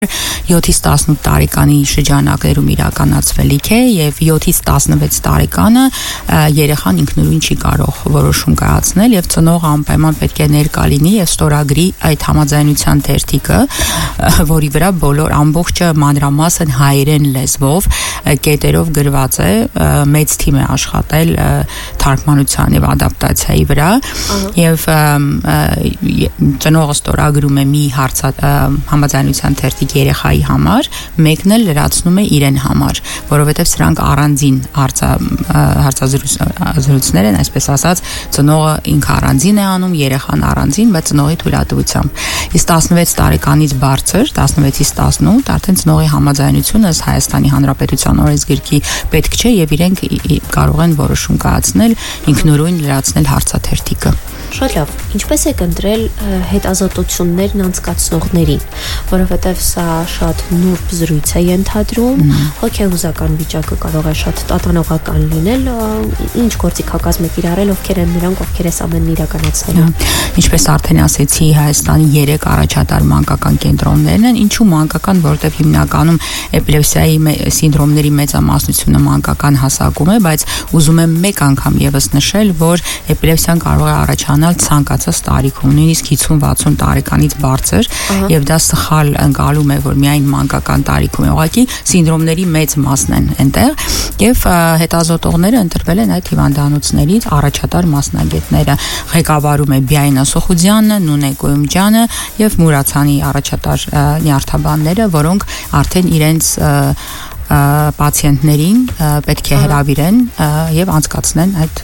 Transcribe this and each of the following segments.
7-ից 18 տարեկանի շրջանակներում իրականացվելիք է եւ 7-ից 16 տարեկանը երեխան ինքնուրույն չի կարող որոշում կայացնել եւ ծնողը անպայման պետք է ներկա լինի եւ ստորագրի այդ համաձայնության թերթիկը, որի վրա բոլոր ամբողջը մանրամասն հայերեն լեզվով կետերով գրված է, մեծ թիմ է աշխատել թարգմանության եւ ադապտացիայի վրա եւ ծնողը ստորագրում է մի համաձայնության թերթիկ երեխայի համար, մեկն էլ լրացնում է իրեն համար, որովհետև սրանք առանձին հարցազրույցներ են, այսպես ասած, ծնողը ինքը առանձին է անում, երեխան առանձին, բայց ծնողի թույլատվությամբ։ Իսկ 16 տարեկանից բարձր, 16-ից 18, արդեն ծնողի համաձայնությունը Հայաստանի Հանրապետության օրենսգրքի պետք չէ եւ իրենք կարող են որոշում կայացնել, ինքնուրույն լրացնել հարցաթերթիկը։ Շատ լավ, ինչպես եք ընտրել հետազոտություններն անցկացնողներին, որովհետև սա շատ նուրբ զրույց է ենթադրում, հոգեհուզական վիճակը կարող է շատ տատանողական լինել, ինչ գործիքակազմ եք իրարել, ովքեր են նրանք, ովքեր այս ամենն իրականացնելու։ Ինչպես արդեն ասեցի, Հայաստանի 3 առաջատար մանկական կենտրոններն են, ինչու մանկական, որովհետև հիմնականում էպիլեպսիայի սինդրոմների մեծամասնությունը մանկական հասակում է, բայց ուզում եմ մեկ անգամ եւս նշել, որ էպիլեպսիան կարող է առաջանալ ցանկացած տարիքում, նույնիսկ 50-60 տարեկանից բարձր, եւ դա սխալ ընկալում է, որ միայն մանկական տարիքում է, ուղղակի սինդրոմների մեծ մասն են այնտեղ, եւ հետազոտողները ընտրվել են այդ հիվանդանոցներից առաջատար մասնագետները, ղեկավարում է Բիայնա Սոխուդյանը, Նունե Գոյումջյանը եւ Մուրացանի առաջատար նյարդաբանները, որոնք արդեն իրենց պացիենտներին պետք է հրավիրեն եւ անցկացնեն այդ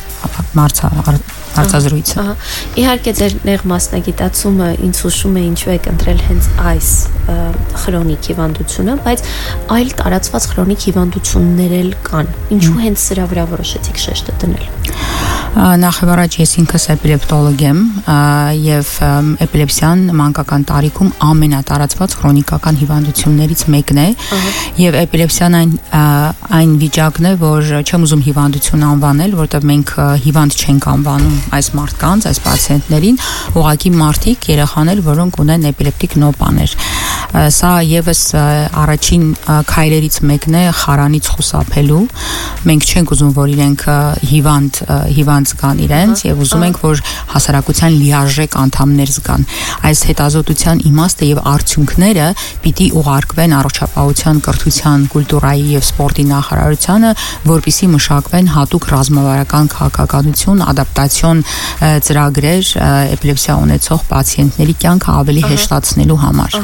հարցազրույցը։ Իհարկե ձեր նեղ մասնագիտացումը ինձ հուշում է ինչու եք ընտրել հենց այս քրոնիկ հիվանդությունը, բայց այլ տարածված քրոնիկ հիվանդություններ էլ կան։ Ինչու հենց սրա վրա որոշեցիք շեշտը դնել։ Նախ եւ առաջ ես ինքս էպիլեպտոլոգ եմ եւ էպիլեպսիան մանկական տարիքում ամենատարածված քրոնիկական հիվանդություններից մեկն է եւ էպիլեպսիան այն վիճակն է, որ չեմ ուզում հիվանդություն անվանել, որտեղ մենք հիվանդ չենք անվանում այս մարդկանց, այս պացիենտներին, ուղղակի մարդիկ, երեխաներ, որոնք ունեն էպիլեպտիկ նոպաներ։ Սա եւս առաջին քայլերից մեկն է խարանից խուսափելու։ Մենք չենք ուզում, որ իրենք հիվանդ զգան իրենց եւ ուզում ենք, որ հասարակության լիարժեք անդամներ զգան։ Այս հետազոտության իմաստը եւ արդյունքները պիտի ուղարկվեն առողջապահության, կրթության, կուլտուրայի եւ սպորտի նախարարությանը, որպեսզի մշակվեն հատուկ ռազմավարական քաղաքականություն, ադապտացիոն ծրագրեր էպիլեպսիա ունեցող պացիենտների կյանքը ավելի հեշտացնելու համար։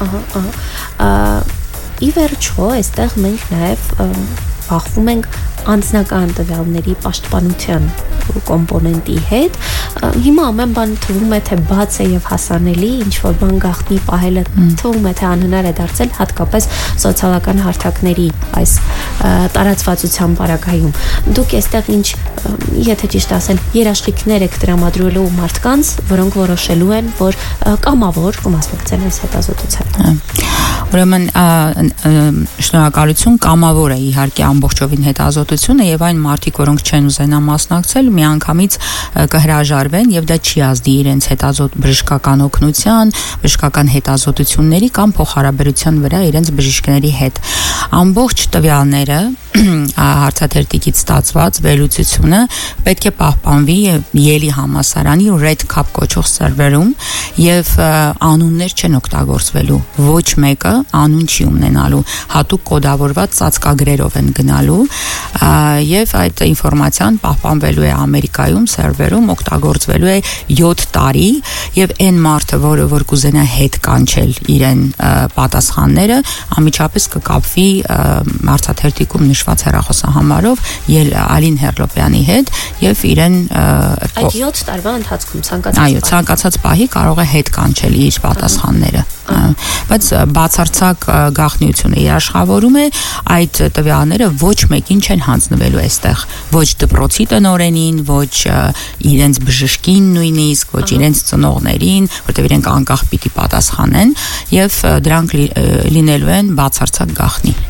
Ի վերջո, այստեղ մենք նաեւ բախվում ենք անձնական տվյալների պաշտպանության կոմպոնենտի հետ։ Հիմա ամեն բան թվում է թե բաց է եւ հասանելի, ինչ որ բան գաղտնի պահելը թվում է թե անհնար է դարձել, հատկապես սոցիալական հարթակների այս տարածվածության պարագայում։ Դուք այստեղ ինչ, եթե ճիշտ ասել, երաշխիքներ եք տրամադրելու մարդկանց, որոնք որոշելու են, որ կամավոր կմասնակցեն այս հետազոտությանը։ Ուրեմն շնորհակալություն, կամավոր է իհարկե ամբողջովին հետազոտությունը եւ այն մարդիկ, որոնք չեն ուզենա մասնակցել, միանգամից կհրաժարվեն եւ դա չի ազդի իրենց բժշկական օգնության, բժշկական հետազոտությունների կամ փոխհարաբերության վրա իրենց բժիշկների հետ։ Ամբողջ տվյալները հարցաթերթիկից ստացված վերլուծությունը պետք է պահպանվի Յելի համալսարանի Red Cup կոչող սերվերում եւ անուններ չեն օգտագործվելու, ոչ մեկը անուն չի ունենալու, հատուկ կոդավորված ծածկագրերով են գնալու եւ այդ ինֆորմացիան պահպանվելու է Ամերիկայում սերվերում, օգտագործվելու է 7 տարի եւ այն մարդը, որ կուզենա հետ կանչել իրեն պատասխանները, անմիջապես կկապվի հարցաթերթիկում նշված հեռախոսահամարով Ալին Հերլոպյանի հետ եւ իրեն այդ 7 տարվա ընթացքում ցանկացած պահի կարող է հետ կանչել իր պատասխանները։ Բայց բացարձակ գաղտնիությունը երաշխավորում է այդ տվյալները ոչ մեկին չեն հանձնվելու այստեղ, ոչ դպրոցի տնօրենին, ոչ իրենց բժշկին նույնիսկ, ոչ իրենց ծնողներին, որտեղ իրենք անկախ պիտի պատասխանեն եւ դրանք լինելու են բացարձակ գաղտնի։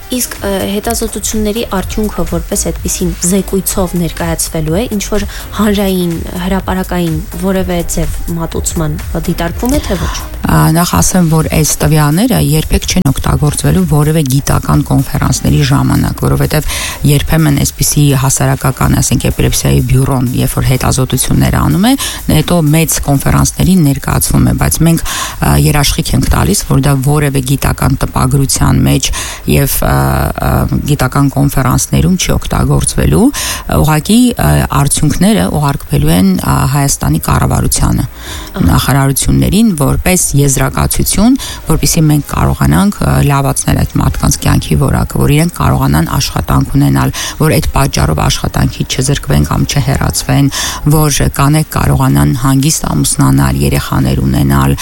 Իսկ հետազոտությունների արդյունքը որպես այդպիսին զեկույցով ներկայացվելու է, ինչ որ հանրային, հրապարակային որևէ ձև մատուցման դիտարկվում է, թե ոչ։ Նախ ասեմ, որ այս տվյալները երբեք չեն օգտագործվելու որևէ գիտական կոնֆերանսների ժամանակ, որովհետև երբեմն այսպիսի հասարակական, ասենք էպիլեպսիայի բյուրոն, երբ որ հետազոտություններ անում է, հետո մեծ կոնֆերանսներին ներկայացվում է, բայց մենք երաշխիք ենք տալիս, որ դա որևէ գիտական տպագրության մեջ եւ գիտական կոնֆերանսներում չի օգտագործվելու, ուղղակի արդյունքները ուղարկվելու են Հայաստանի կառավարությանը, նախարարություններին, որպես եզրակացություն, որպեսզի մենք կարողանանք լավացնել այդ մարդկանց կյանքի որակը, որ իրենք կարողանան աշխատանք ունենալ, որ այդ պատճառով աշխատանքից չզրկվեն կամ չհեռացվեն, որ կանայք կարողանան հանգիստ ամուսնանալ, երեխաներ ունենալ,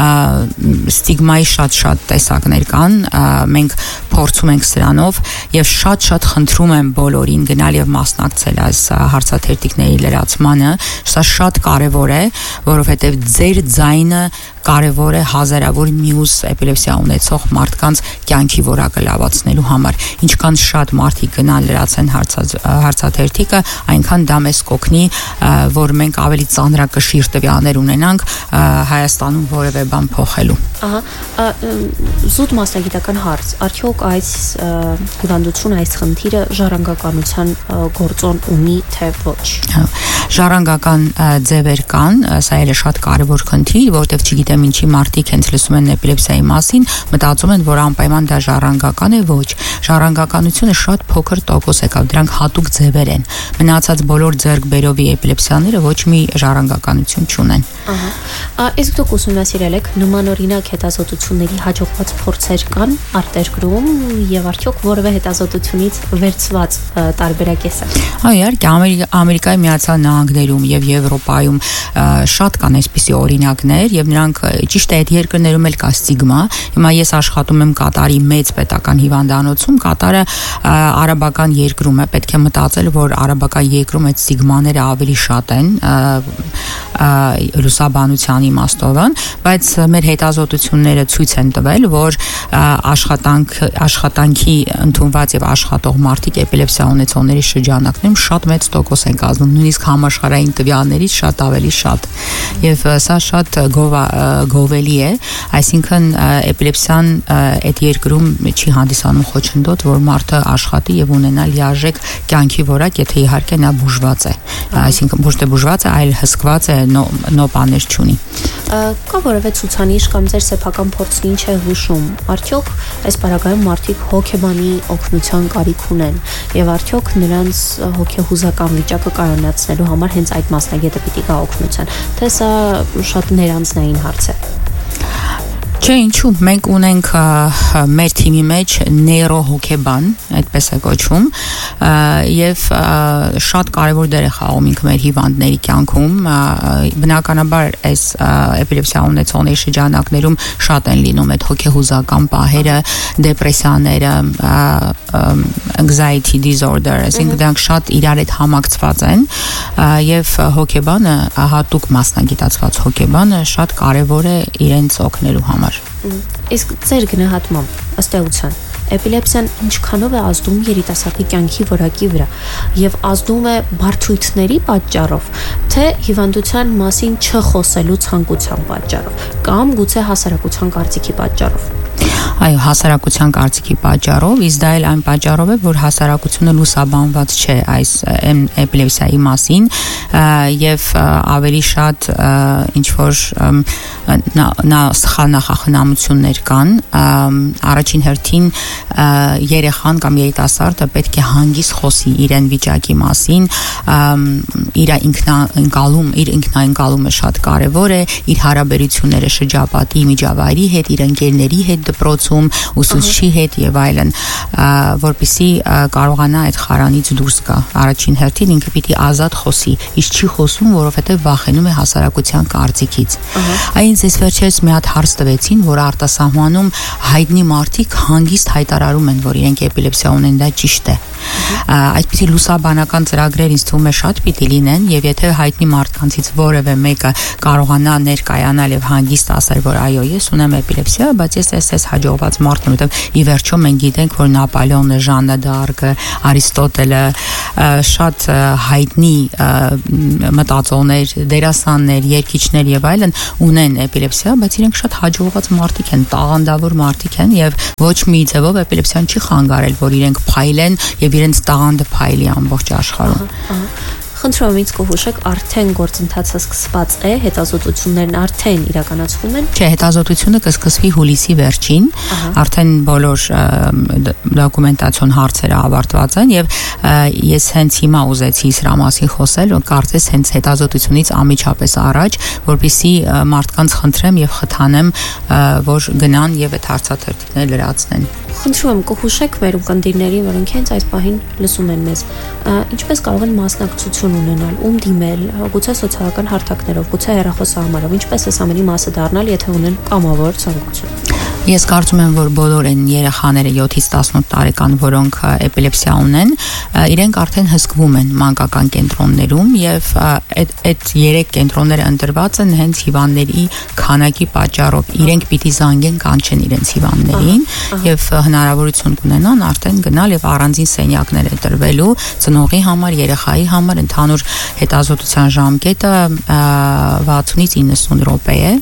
ստիգմայի շատ տեսակներ կան, մենք փորձում ենք սրանով եւ շատ խնդրում եմ բոլորին գնալ եւ մասնակցել այս հարցաթերթիկների լրացմանը, սա շատ կարեւոր է, որովհետեւ ձեր ձայնը կարևոր է հազարավոր մյուս էպիլեպսիա ունեցող մարդկանց կյանքի որակը լավացնելու համար։ Ինչքան շատ մարդիկ գնան լրացեն հարցաթերթիկը, այնքան դա մեզ կօգնի, որ մենք ավելի ծանրակշիռ տվյալներ ունենանք Հայաստանում որևէ բան փոխելու։ Զուտ մասնագիտական հարց, արդյոք այս հիվանդությունը, այս խնդիրը ժառանգականության գործոն ունի, թե ոչ։ Ժառանգական ձևեր կան, սա էլ է շատ կարևոր խնդիր, որտեղ չգիտեմ ինչի մարդիկ հենց լսում են էպիլեպսիայի մասին, մտածում են, որ անպայման դա ժառանգական է, ոչ։ Ժառանգականությունը շատ փոքր տոկոս է, դրանք հատուկ ձևեր են։ Մնացած բոլոր ձեռքբերովի էպիլեպսիաները ոչ մի ժառանգականություն չունեն։ Իսկ դուք ուսումնասիրել եք նմանօրինակ հետազոտությունների հաջողված փորձեր կան արտերկրում եւ արդյոք որևէ հետազոտությունից վերցված տարբերակես է։ Իհարկե, Ամերիկայի Միացյալ Նահանգներում եւ Եվրոպայում շատ կան այսպիսի օրինակներ եւ նրանք ճիշտ է այդ երկրներում էլ կա ստիգմա։ Հիմա ես աշխատում եմ Կատարի մեծ պետական հիվանդանոցում, Կատարը արաբական երկրում է, պետք է մտածել, որ արաբական երկրում այդ ստիգմաները ավելի շատ են լուսաբանության իմաստով, բայց մեր հետազոտությունները ցույց են տվել, որ աշխատանքի ընդունված եւ աշխատող մարդիկ էպիլեպսիա ունեցողների շրջանակներում շատ մեծ տոկոս են կազմում, նույնիսկ համաշխարհային տվյալներից շատ ավելի շատ։ Եվ սա շատ գովելի է, այսինքն էպիլեպսիան այդ երկրում չի հանդիսանում խոչընդոտ, որ մարդը աշխատի եւ ունենա լիարժեք կյանքի որակ, եթե իհարկե նա բուժված է, այսինքն ոչ թե բուժված է, այլ հսկված է, նոպաներ չունի։ Կա որևէ ցուցանիշ կամ ձեր սեփական փորձն ինչ է հուշում, արդյոք այս պարագայում մարդիկ հոգեբանի օգնության կարիք ունեն եւ արդյոք նրանց հոգեհուզական վիճակը կայունացնելու համար հենց այդ մասնագետը պիտի գա օգնության, թե սա շատ ներանձնային հարց է։ Չէ, ինչու, մենք ունենք մեր թիմի մեջ նեյրոհոգեբան, այդպես է կոչվում, եւ շատ կարեւոր դեր է խաղում ինքը մեր հիվանդների կյանքում, բնականաբար այս էպիլեպսիա ունեցողների շրջանակներում շատ են լինում այդ հոգեհուզական պահերը, դեպրեսիաները, anxiety disorder, այսինքն դրանք շատ իրար հետ համակցված են, եւ հոգեբանը, հատուկ մասնագիտացված հոգեբանը շատ կարեւոր է իրենց օգնելու համար։ Իսկ ձեր գնահատմամբ ըստ էության էպիլեպսիան ինչքանով է ազդում երիտասարդի կյանքի որակի վրա եւ ազդում է բարդությունների պատճառով, թե հիվանդության մասին չխոսելու ցանկության պատճառով կամ գուցե հասարակության կարծիքի պատճառով։ Այո, հասարակության կարծիքի պատճառով, իսկ դա էլ այն պատճառով է, որ հասարակությունը լուսաբանված չէ այս էպիլեպսիայի մասին եւ ավելի շատ ինչ որ նա սխալ նախախնամություններ կան, առաջին հերթին երեխան կամ երիտասարդը պետք է հանգիստ խոսի իրեն վիճակի մասին, իր ինքնայնկալումը շատ կարեւոր է, իր հարաբերությունները շրջապատի միջավայրի հետ, իր ընկերների հետ դպրոցում, ուսուցչի հետ եւ այլն, որպեսզի կարողանա այդ խարանից դուրս գա։ Առաջին հերթին ինքը պիտի ազատ խոսի, իսկ չի խոսում, որովհետեւ վախենում է հասարակության կարծիքից։ Այնց ես վերջերս մի հատ հարց տվեցին, որ արտասահմանում հայտնի մարդիկ հանգիստ հայտարարում են, որ իրենք էպիլեպսիա ունեն, դա ճիշտ է։ Այսպիսի լուսաբանական ծրագրեր ինձ թվում է շատ պիտի լինեն, եւ եթե հայտնի մարդկանցից որևէ մեկը կարողանա ներկայանալ եւ հանգիստ ասել, որ այո, ես ունեմ էպիլեպսիա, բայց ես հաջողված հաջողված մարդն, որովհետև ի վերջո մենք գիտենք, որ Նապոլեոնը, Ժաննա դ'Արգը, Արիստոտելը շատ հայտնի մտածողներ, դերասաններ, երգիչներ եւ այլն ունեն էպիլեպսիա, բայց իրենք շատ հաջողված մարդիկ են, տաղանդավոր մարդիկ են եւ ոչ մի ձևով էպիլեպսիան չի խանգարել, որ իրենք փայլեն եւ իրենց տաղանդը փայլի ամբողջ աշխարհում։ Խնդրում եմ ինձ կհուշեք, արդեն գործընթացը սկսված է, հետազոտություններն արդեն իրականացվում են։ Չէ, հետազոտությունը կսկսվի հուլիսի վերջին, արդեն բոլոր դոկումենտացիոն հարցերը ավարտված են եւ ես հենց հիմա ուզեցի սրա մասին խոսել, որ կարծես հենց հետազոտությունից անմիջապես առաջ, որպեսզի մարդկանց խնդրեմ եւ խթանեմ, որ գնան եւ այդ հարցաթերթիկները լրացնեն։ Խնդրում եմ կհուշեք մեր ունկնդիրներին, որոնք հենց այս պահին լսում են մեզ, ինչպես կարող են մասնակցություն ունենալ, ում դիմել, գուցե սոցիալական հարթակներով, գուցե հեռախոսահամարով, ինչպես այս ամենի մասը դառնալ, եթե ունեն կամավոր ցանկություն։ Ես կարծում եմ, որ բոլոր այն երեխաները 7-ից 18 տարեկան, որոնք էպիլեպսիա ունեն, իրենք արդեն հսկվում են մանկական կենտրոններում եւ այդ 3 կենտրոնները ընտրված են հենց հիվանդների քանակի պատճառով։ Իրենք պիտի զանգեն կանչեն իրենց հիվանդներին եւ հնարավորություն կունենան արդեն գնալ եւ առանձին սենյակներ ընտրվելու ծնողի համար, երեխայի համար ընդհանուր հետազոտության ժամկետը 60-ից 90 րոպե է։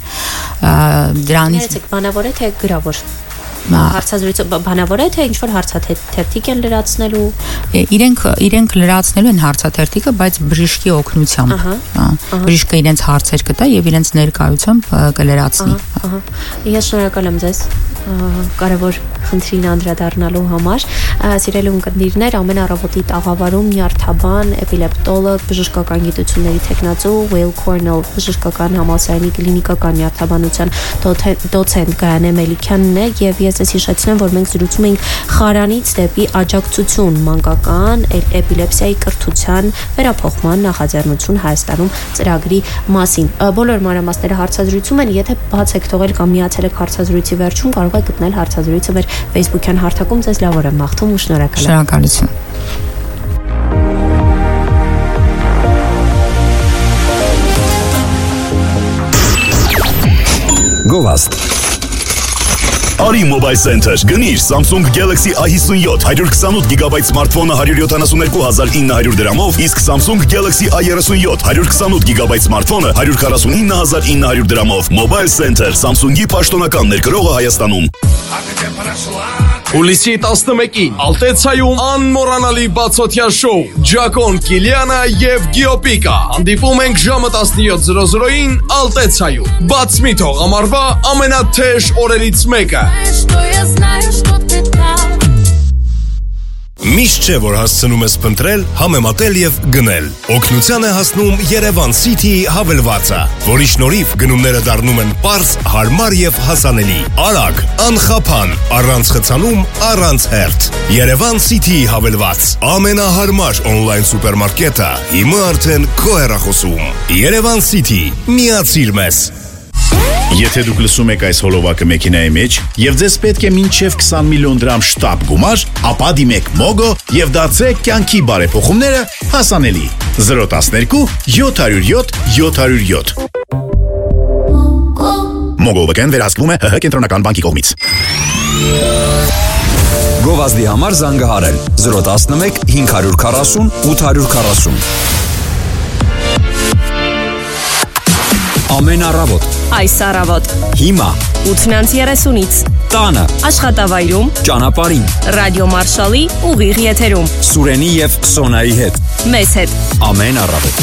Դրանից բանավոր է թե գրավոր հարցազրույցը բանավոր է թե ինչ որ հարցաթերթիկ են լրացնելու իրենք լրացնելու են հարցաթերթիկը, բայց բժիշկի օգնությամբ բժիշկը իրենց հարցեր կտա եւ իրենց ներկայությամբ կլրացնի։ Ես շնորհակալ եմ ձեզ կարևոր խնդրին անդրադառնալու համար։ Սիրելի ունկնդիրներ, ամեն առավոտի տաղավարում նյարդաբան, էպիլեպտոլոգ, բժշկական գիտությունների թեկնածու Weill Cornell բժշկական համալսարանի կլինիկական նյարդաբանության դոցենտ Գայանե Մելիքյանն է եւ ես ձեզ հիշեցնեմ, որ մենք զրուցում ենք խարանից դեպի աջակցություն մանկական էպիլեպսիայի կրթության վերափոխման նախաձեռնություն Հայաստանում ծրագրի մասին։ Բոլոր մանրամասները հարցազրույցում են, եթե բաց եք թողել կամ միացել եք հարցազրույցի վերջում, կարող եք գտնել հարցազրույցը մեր Facebook-յան հարթակում։ Ձեզ լավ եմ մաղթում ու շնորհակալ եմ։ Շնորհակալություն։ Գովաստ Արի Mobile Center, գնիր Samsung Galaxy A57 128 GB սմարթֆոնը 172,900 դրամով, իսկ Samsung Galaxy A37 128 GB սմարթֆոնը 149,900 դրամով։ Mobile Center, Samsung-ի պաշտոնական ներկրողը Հայաստանում։ Հուլիսի 11-ին Ալտեցայում անմոռանալի բացօթյա շոու Ջակոն Կիլիանա եւ Գիոպիկա հանդիպում ենք ժամը 17:00-ին Ալտեցայում։ Բաց մի թող ամառվա ամենաթեժ օրերից մեկը։ Միշտ չէ, որ հասցնում ես փնտրել, համեմատել եւ գնել։ Օգնության է հասնում Երևան City-ի հավելվածը, որի շնորհիվ գնումները դառնում են պարզ, հարմար եւ հասանելի։ Արագ, անխափան, առանց խցանում, առանց հերթ։ Երևան City-ի հավելված։ Ամենահարմար on-line սուպերմարկետը հիմա արդեն քո հեռախոսում։ Երևան City, միացիր մեզ։ Եթե դուք լսում եք այս հոլովակը մեքենայի մեջ եւ ձեզ պետք է մինչեւ 20 միլիոն դրամ շտապ գումար, ապա դիմեք Mogo եւ դարձրեք կյանքի բարեփոխումները հասանելի։ 012 707 707 Mogo վկան վերահսկվում է ՀՀ կենտրոնական բանկի կողմից։ Գովազդի համար զանգահարել 011 540 840 Ամեն առավոտ Այս առավոտ Հիմա 8:30-ից Տանը Աշխատավայրում Ճանապարհին Ռադիո Մարշալի ուղիղ եթերում Սուրենի եւ Սոնայի հետ Մեզ հետ Ամեն առավոտ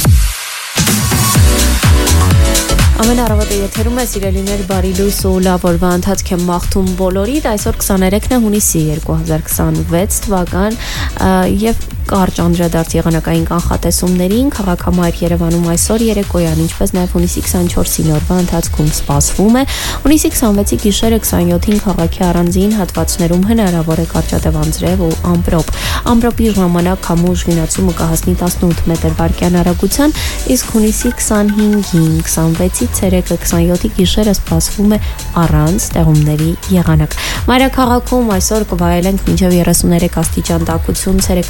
Ամեն առավոտը եթերում է սիրելիներ բարի լույս ու լավ օրվա ընթացք եմ մաղթում բոլորիդ այսօր 23-ն է հունիսի 2026 թվական եւ կարճ անդրադարձ եղանակային կանխատեսումներին քաղաքամայր Երևանում այսօր երեկոյան ինչպես նաեւ հունիսի 24-ին օրվա ընթացքում սպասվում է հունիսի 26-ի գիշերը 27-ին քաղաքի առանձին հատվածներում հնարավոր է կարճատև անձրև ու ամպրոպի ժամանակ քամու ուժգնացումը կհասնի 18 մետր/վայրկյան արագության իսկ հունիսի 25-ին 26-ի ցերեկը 27-ի գիշերը սպասվում է առանց տեղումների եղանակ։ Մայրաքաղաքում այսօր կվայելենք մինչև 33 աստիճան տաքություն ցերեկային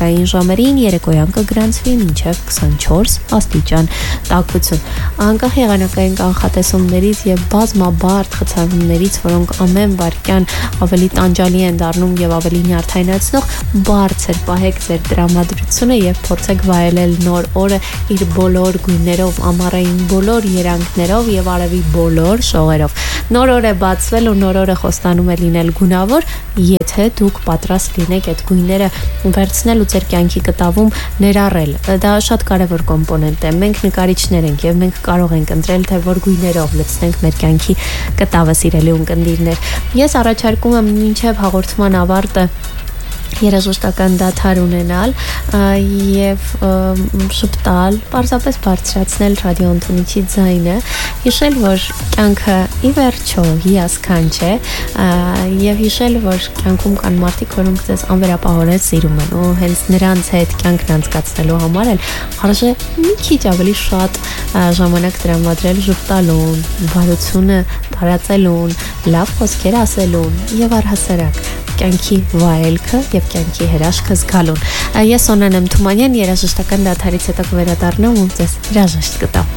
ժամերին երեկոյան կգրանցվի մինչև 24 աստիճան տաքություն։ Անկախ եղանակային կանխատեսումներից եւ բազմաբարդ խցանումներից, որոնք ամեն վայրկյան ավելի տանջալի են դառնում եւ ավելի նյարդայնացնող, բարձր պահեք ձեր տրամադրությունը եւ փորձեք վայելել նոր օրը իր բոլոր գույներով, ամառային բոլոր երանգներով եւ արևի բոլոր շողերով։ Նոր օր է բացվել ու նոր օրը խոստանում է լինել գունավոր, եթե դուք պատրաստ լինեք այդ գույները վերցնել ու ձեր կյանքի կտավում ներառել։ Դա շատ կարևոր կոմպոնենտ է։ Մենք նկարիչներ ենք եւ մենք կարող ենք ընտրել, թե որ գույներով լցնենք մեր կյանքի կտավը, սիրելի ունկնդիրներ։ Ես առաջարկում եմ մինչև հաղորդման ավարտը երաժշտական դադար ունենալ եւ շփտալ, պարզապես բարձրացնել ռադիոընթունիչի ձայնը, հիշել, որ կյանքը ի վերջո հիասքանչ է եւ հիշել, որ կյանքում կան մարդիկ, որոնք ձեզ անվերապահորեն սիրում են ու հենց նրանց հետ կյանքն անցկացնելու համար էլ արժե մի քիչ ավելի շատ ժամանակ տրամադրել շփտալուն, բարությունը տարածելուն, լավ խոսքեր ասելուն եւ առհասարակ կյանքի վայելքը եւ կյանքի հրաշքը զգալուն։ Ես Սոնան եմ Թումանյան, երաժշտական դադարից հետո կվերադառնամ ու ձեզ հրաժեշտ կտամ։